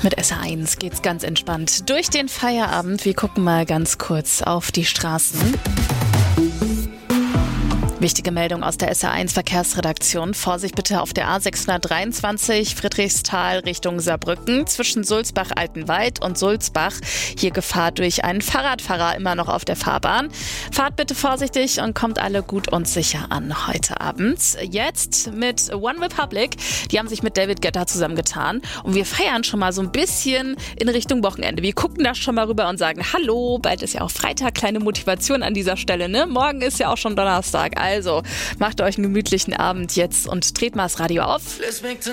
Mit SR1 geht's ganz entspannt durch den Feierabend. Wir gucken mal ganz kurz auf die Straßen. Wichtige Meldung aus der SR1 Verkehrsredaktion. Vorsicht bitte auf der A623 Friedrichsthal Richtung Saarbrücken zwischen Sulzbach-Altenwald und Sulzbach. Hier Gefahr durch einen Fahrradfahrer immer noch auf der Fahrbahn. Fahrt bitte vorsichtig und kommt alle gut und sicher an heute Abend. Jetzt mit One Republic. Die haben sich mit David Guetta zusammengetan und wir feiern schon mal so ein bisschen in Richtung Wochenende. Wir gucken da schon mal rüber und sagen Hallo, bald ist ja auch Freitag, kleine Motivation an dieser Stelle, ne? Morgen ist ja auch schon Donnerstag. Also macht euch einen gemütlichen Abend jetzt und dreht mal das Radio auf.